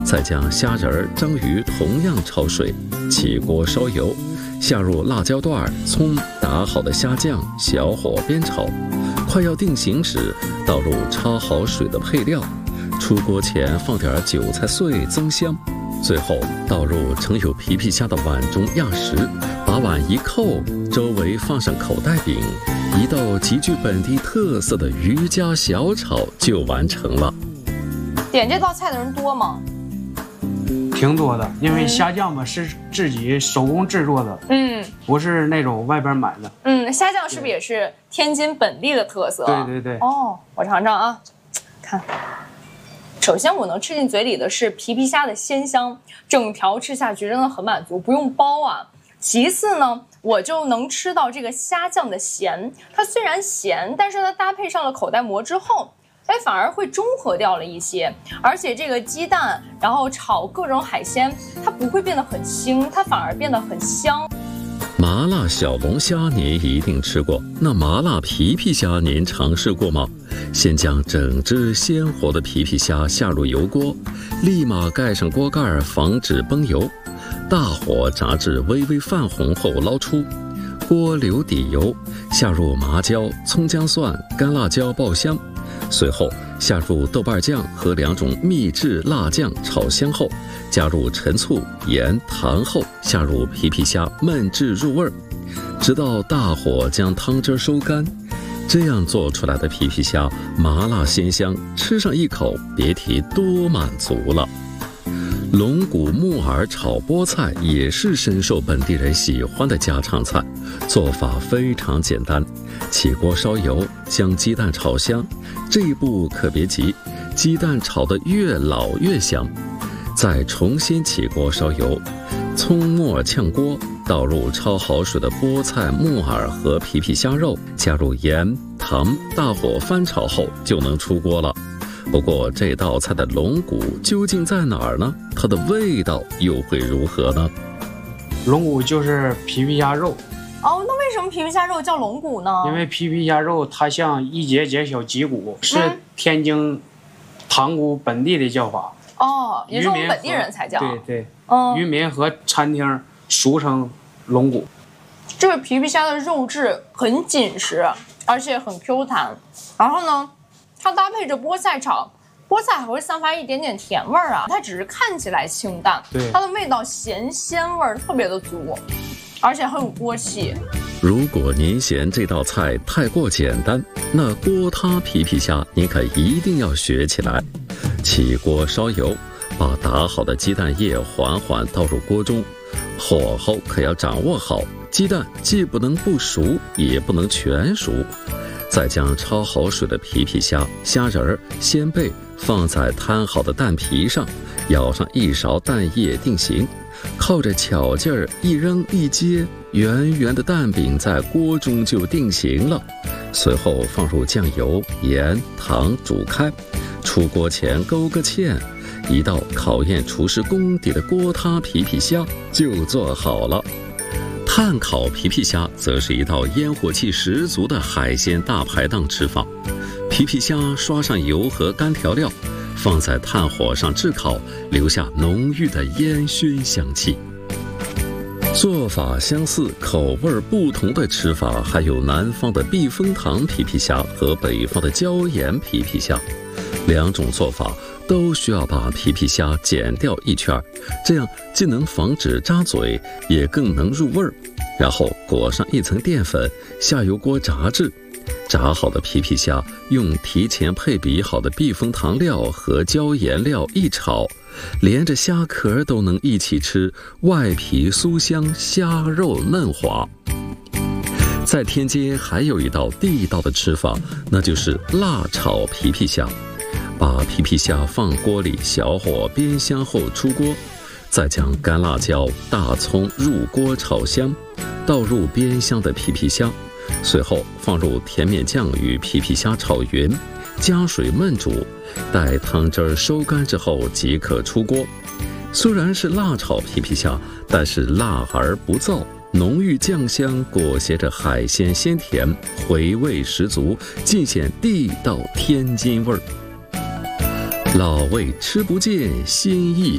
再将虾仁儿、章鱼同样焯水，起锅烧油，下入辣椒段、葱，打好的虾酱，小火煸炒。快要定型时，倒入焯好水的配料，出锅前放点韭菜碎增香。最后倒入盛有皮皮虾的碗中压实，把碗一扣，周围放上口袋饼，一道极具本地特色的渔家小炒就完成了。 点这道菜的人多吗？ 挺多的，因为虾酱嘛是自己手工制作的，不是那种外边买的。 虾酱是不是也是天津本地的特色？ 对对对。 哦，我尝尝啊，看。首先我能吃进嘴里的是皮皮虾的鲜香，整条吃下去真的很满足，不用包啊。其次呢，我就能吃到这个虾酱的咸，它虽然咸，但是它搭配上了口袋膜之后，反而会中和掉了一些。而且这个鸡蛋，然后炒各种海鲜，它不会变得很腥，它反而变得很香。 麻辣小龙虾您一定吃过，那麻辣皮皮虾您尝试过吗？先将整只鲜活的皮皮虾下入油锅，立马盖上锅盖，防止崩油。大火炸至微微泛红后捞出，锅留底油，下入麻椒、葱姜蒜、干辣椒爆香。随后下入豆瓣酱和2种秘制辣酱炒香后，加入陈醋、盐、糖后，下入皮皮虾焖至入味，直到大火将汤汁收干。这样做出来的皮皮虾麻辣鲜香，吃上一口别提多满足了。龙骨木耳炒菠菜也是深受本地人喜欢的家常菜，做法非常简单。起锅烧油，将鸡蛋炒香，这一步可别急，鸡蛋炒得越老越香。再重新起锅烧油，葱末炝锅，倒入焯好水的菠菜、木耳和皮皮虾肉，加入盐、糖，大火翻炒后就能出锅了。不过这道菜的龙骨究竟在哪儿呢？它的味道又会如何呢？ 龙骨就是皮皮虾肉。 哦，那为什么皮皮虾肉叫龙骨呢？ 因为皮皮虾肉它像一节节小脊骨，是天津塘沽本地的叫法。 哦，也是我们本地人才叫。 对对，渔民和餐厅俗称龙骨。 这个皮皮虾的肉质很紧实，而且很 Q 弹。然后呢，它搭配着菠菜炒，菠菜还会散发一点点甜味儿啊。它只是看起来清淡，它的味道咸鲜味儿特别的足，而且很有锅气。 如果您嫌这道菜太过简单，那锅塌皮皮虾您可一定要学起来。起锅烧油，把打好的鸡蛋液缓缓倒入锅中，火候可要掌握好，鸡蛋既不能不熟，也不能全熟。再将焯好水的皮皮虾、虾仁儿、鲜贝放在摊好的蛋皮上，舀上一勺蛋液定型，靠着巧劲儿一扔一接，圆圆的蛋饼在锅中就定型了。随后放入酱油、盐、糖煮开，出锅前勾个芡，一道考验厨师功底的锅塌皮皮虾就做好了。炭烤皮皮虾则是一道烟火气十足的海鲜大排档吃法。皮皮虾刷上油和干调料，放在炭火上炙烤，留下浓郁的烟熏香气。做法相似，口味不同的吃法还有南方的避风塘皮皮虾和北方的椒盐皮皮虾。2种做法都需要把皮皮虾剪掉一圈，这样既能防止扎嘴，也更能入味儿。然后裹上一层淀粉，下油锅炸制。炸好的皮皮虾用提前配比好的避风塘料和椒盐料一炒，连着虾壳都能一起吃，外皮酥香，虾肉嫩滑。在天津还有一道地道的吃法，那就是辣炒皮皮虾。把皮皮虾放锅里，小火煸香后出锅，再将干辣椒、大葱入锅炒香，倒入煸香的皮皮虾，随后放入甜面酱与皮皮虾炒匀，加水焖煮，待汤汁收干之后即可出锅。虽然是辣炒皮皮虾，但是辣而不燥，浓郁酱香裹挟着海鲜鲜甜，回味十足，尽显地道天津味儿。老味吃不尽，心意